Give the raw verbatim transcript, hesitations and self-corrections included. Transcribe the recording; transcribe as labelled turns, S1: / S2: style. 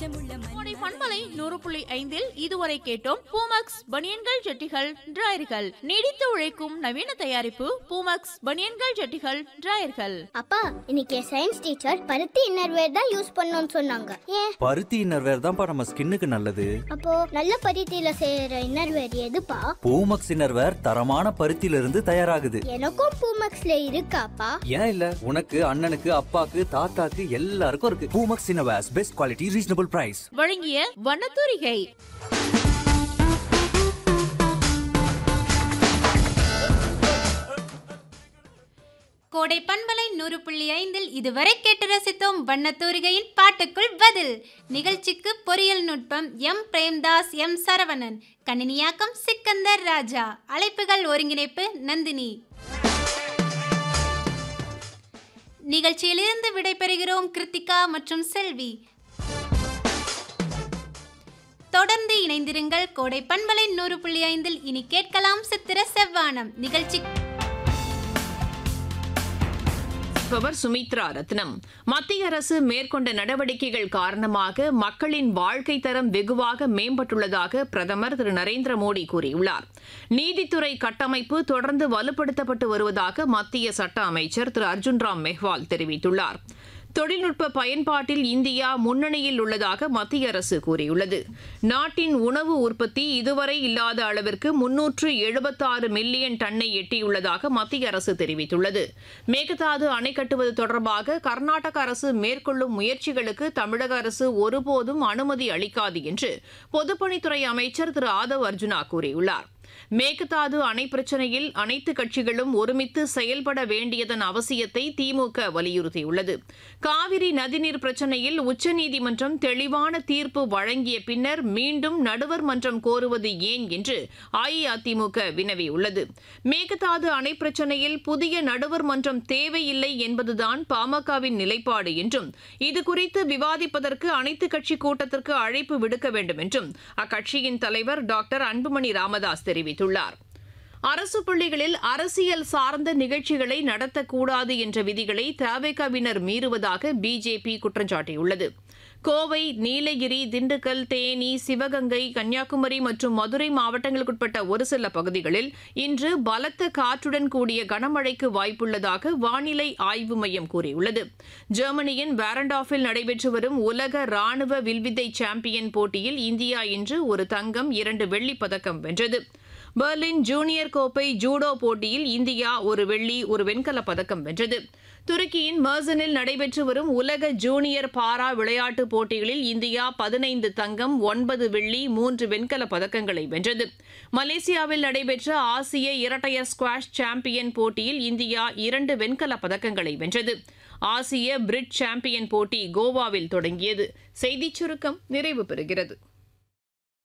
S1: கோடை பண்பலை நூறு புள்ளி ஐந்தில் இதுவரை கேட்டோம் பூமக்ஸ் பனியன்கள் ஜட்டிகள் டிராயர்கள். நீடித்து உழைக்கும் நவீன தயாரிப்பு பூமக்ஸ் பனியன்கள் ஜட்டிகள் டிராயர்கள்.
S2: அப்பா இன்னைக்கு சயின்ஸ் டீச்சர் பருத்தி இன்னர்வேர் தான் யூஸ் பண்ணணும்னு சொன்னாங்க. ஏன்?
S3: பருத்தி இன்னர்வேர் தான்ப்பா நம்ம ஸ்கின்னுக்கு நல்லது.
S2: அப்போ நல்ல பருத்தியில செய்யற இன்னர்வேர் எதுப்பா?
S3: பூமக்ஸ் இன்னர்வேர் தரமான பருத்தியில இருந்து தயாராகுது.
S2: எனக்கும் பூமக்ஸ்ல இருக்காப்பா?
S3: ஏன் இல்ல, உனக்கு அண்ணனுக்கு அப்பாக்கு தாத்தாக்கு எல்லாருக்கும் இருக்கு. Poomex innerwears best quality reasonable price.
S1: வழங்கிய வண்ணத்தூரிகை.
S4: கோடை பண்பலை நூறு புள்ளி ஐந்தில் இதுவரை கேட்டு ரசித்தோம் வண்ணத்தூரிகையின் பாட்டுக்குள் பதில். நிகழ்ச்சிக்கு பொறியியல் நுட்பம் எம் பிரேம்தாஸ், எம் சரவணன், கணினியாக்கம் சிக்கந்தர் ராஜா, அழைப்புகள் ஒருங்கிணைப்பு நந்தினி. நிகழ்ச்சியிலிருந்து விடைபெறுகிறோம் கிருத்திகா மற்றும் செல்வி. தொடர்ந்து இணைந்திருங்கள் கோடை பண்பலை நூறு புள்ளி ஐந்தில். இனி கேட்கலாம் சித்திர செவ்வானம் நிகழ்ச்சி.
S5: சுமித்ரா ரத்னம். மத்திய அரசு மேற்கொண்ட நடவடிக்கைகள் காரணமாக மக்களின் வாழ்க்கை தரம் வெகுவாக மேம்பட்டுள்ளதாக பிரதமர் திரு நரேந்திர மோடி கூறியுள்ளார். நீதித்துறை கட்டமைப்பு தொடர்ந்து வலுப்படுத்தப்பட்டு வருவதாக மத்திய சட்ட அமைச்சர் திரு அர்ஜுன் ராம் மெஹ்வால் தெரிவித்துள்ளார். தொழில்நுட்ப பயன்பாட்டில் இந்தியா முன்னணியில் உள்ளதாக மத்திய அரசு கூறியுள்ளது. நாட்டின் உணவு உற்பத்தி இதுவரை இல்லாத அளவிற்கு முன்னூற்று எழுபத்தாறு மில்லியன் டன்னை எட்டியுள்ளதாக மத்திய அரசு தெரிவித்துள்ளது. மேகதாது அணை கட்டுவது தொடர்பாக கர்நாடக அரசு மேற்கொள்ளும் முயற்சிகளுக்கு தமிழக அரசு ஒருபோதும் அனுமதி அளிக்காது என்று பொதுப்பணித்துறை அமைச்சர் திரு ஆதவ் அர்ஜுனா கூறியுள்ளார். மேகதாது அணை பிரச்சினையில் அனைத்து கட்சிகளும் ஒருமித்து செயல்பட வேண்டியதன் அவசியத்தை திமுக வலியுறுத்தியுள்ளது. காவிரி நதிநீர் பிரச்சினையில் உச்சநீதிமன்றம் தெளிவான தீர்ப்பு வழங்கிய பின்னர் மீண்டும் நடுவர் மன்றம் கோருவது ஏன் என்று அஇஅதிமுக வினவியுள்ளது. மேகதாது அணை பிரச்சினையில் புதிய நடுவர் மன்றம் தேவையில்லை என்பதுதான் பாமகவின் நிலைப்பாடு என்றும் இதுகுறித்து விவாதிப்பதற்கு அனைத்து கட்சி கூட்டத்திற்கு அழைப்பு விடுக்க வேண்டும் என்றும் அக்கட்சியின் தலைவர் டாக்டர் அன்புமணி ராமதாஸ் தெரிவித்தார். அரசு பள்ளிகளில் அரசியல் சார்ந்த நிகழ்ச்சிகளை நடத்தக்கூடாது என்ற விதிகளை தவேகாவினர் மீறுவதாக பிஜேபி குற்றம் சாட்டியுள்ளது. கோவை, நீலகிரி, திண்டுக்கல், தேனி, சிவகங்கை, கன்னியாகுமரி மற்றும் மதுரை மாவட்டங்களுக்குட்பட்ட ஒரு சில பகுதிகளில் இன்று பலத்த காற்றுடன் கூடிய கனமழைக்கு வாய்ப்புள்ளதாக வானிலை ஆய்வு மையம் கூறியுள்ளது. ஜெர்மனியின் வாரண்டாஃபில் நடைபெற்று வரும் உலக ராணுவ வில்வித்தை சாம்பியன் போட்டியில் இந்தியா இன்று ஒரு தங்கம், இரண்டு வெள்ளிப் பதக்கம் வென்றது. பெர்லின் ஜூனியர் கோப்பை ஜூடோ போட்டியில் இந்தியா ஒரு வெள்ளி, ஒரு வெண்கலப் பதக்கம் வென்றது. துருக்கியின் மெர்சனில் நடைபெற்று வரும் உலக ஜூனியர் பாரா விளையாட்டுப் போட்டிகளில் இந்தியா பதினைந்து தங்கம், ஒன்பது வெள்ளி, மூன்று வெண்கலப் பதக்கங்களை வென்றது. மலேசியாவில் நடைபெற்ற ஆசிய இரட்டையர் ஸ்குவாஷ் சாம்பியன் போட்டியில் இந்தியா இரண்டு வெண்கலப் பதக்கங்களை வென்றது. ஆசிய பிரிட்ஜ் சாம்பியன் போட்டி கோவாவில் தொடங்கியது. செய்திச் சுருக்கம் நிறைவு பெறுகிறது.